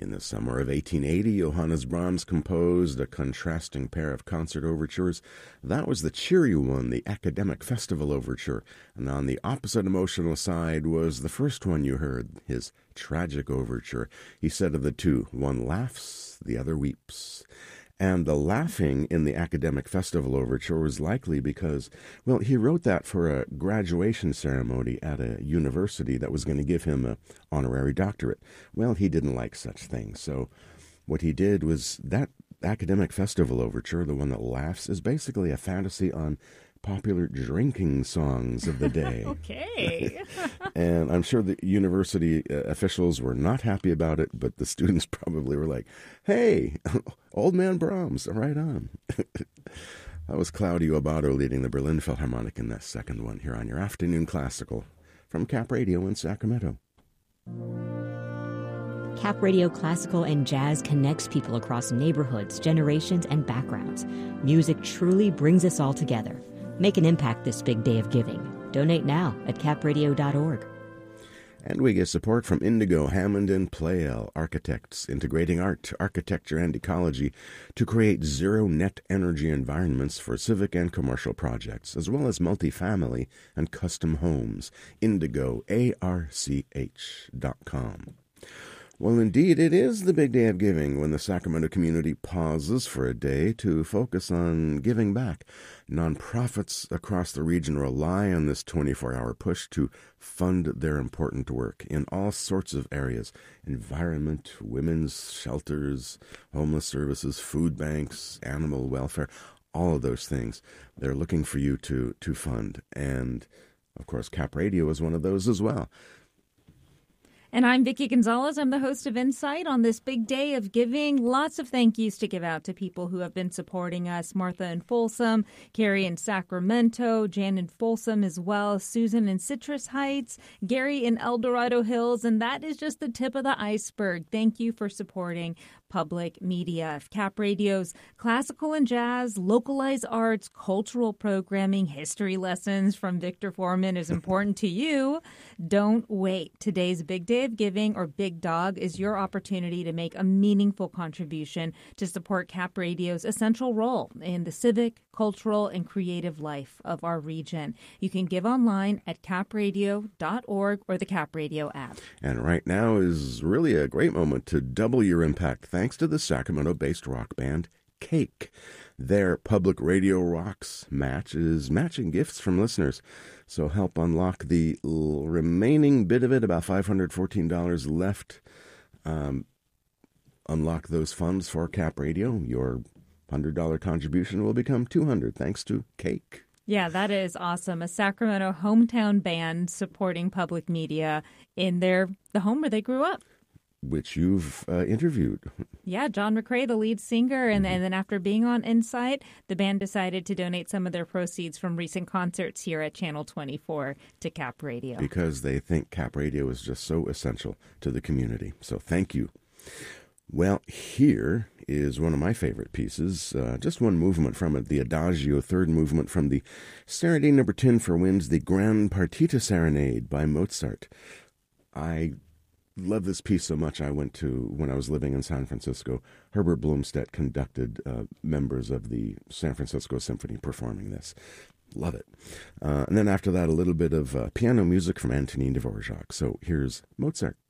In the summer of 1880, Johannes Brahms composed a contrasting pair of concert overtures. That was the cheery one, the Academic Festival Overture, and on the opposite emotional side was the first one you heard, his tragic overture. He said of the two, one laughs, the other weeps. And the laughing in the Academic Festival Overture was likely because, well, he wrote that for a graduation ceremony at a university that was going to give him an honorary doctorate. Well, he didn't like such things, so what he did was that Academic Festival Overture, the one that laughs, is basically a fantasy on popular drinking songs of the day. Okay. And I'm sure the university officials were not happy about it, but the students probably were like, hey, old man Brahms, right on. That was Claudio Abbado leading the Berlin Philharmonic in that second one here on your Afternoon Classical from Cap Radio in Sacramento. Cap Radio Classical and Jazz connects people across neighborhoods, generations, and backgrounds. Music truly brings us all together. Make an impact this big day of giving. Donate now at capradio.org. And we get support from Indigo, Hammond, and Pleyel Architects, integrating art, architecture, and ecology to create zero-net energy environments for civic and commercial projects, as well as multifamily and custom homes. IndigoARCH.com. Well, indeed, it is the big day of giving when the Sacramento community pauses for a day to focus on giving back. Nonprofits across the region rely on this 24-hour push to fund their important work in all sorts of areas: environment, women's shelters, homeless services, food banks, animal welfare, all of those things. They're looking for you to fund. And, of course, Cap Radio is one of those as well. And I'm Vicki Gonzalez. I'm the host of Insight on this big day of giving. Lots of thank yous to give out to people who have been supporting us. Martha in Folsom, Carrie in Sacramento, Jan in Folsom as well, Susan in Citrus Heights, Gary in El Dorado Hills. And that is just the tip of the iceberg. Thank you for supporting public media. If Cap Radio's classical and jazz, localized arts, cultural programming, history lessons from Victor Foreman is important to you, don't wait. Today's big day of giving, or Big Dog, is your opportunity to make a meaningful contribution to support Cap Radio's essential role in the civic, cultural, and creative life of our region. You can give online at capradio.org or the Cap Radio app. And right now is really a great moment to double your impact thanks to the Sacramento-based rock band Cake. Their Public Radio Rocks match is matching gifts from listeners. So help unlock the remaining bit of it, about $514 left. Unlock those funds for Cap Radio. Your $100 contribution will become $200 thanks to Cake. Yeah, that is awesome. A Sacramento hometown band supporting public media in the home where they grew up. Which you've interviewed. Yeah, John McCrae, the lead singer. And then after being on Insight, the band decided to donate some of their proceeds from recent concerts here at Channel 24 to Cap Radio. Because they think Cap Radio is just so essential to the community. So thank you. Well, here is one of my favorite pieces, just one movement from it, the Adagio, third movement from the Serenade No. 10 for Winds, the Grand Partita Serenade by Mozart. I love this piece so much. I went to, when I was living in San Francisco, Herbert Blomstedt conducted members of the San Francisco Symphony performing this. Love it. And then after that, a little bit of piano music from Antonin Dvorak. So here's Mozart.